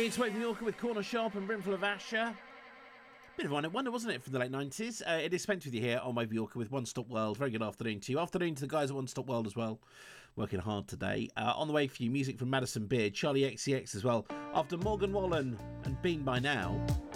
It's Wave Yorker with Corner Shop and Brimful of Asher. Bit of one wonder, wasn't it, from the late 90s? It is Spent with you here on Wave Yorker with One Stop World. Very good afternoon to you. Afternoon to the guys at One Stop World as well. Working hard today. On the way for you, music from Madison Beard, Charlie XCX as well. After Morgan Wallen and Been By Now.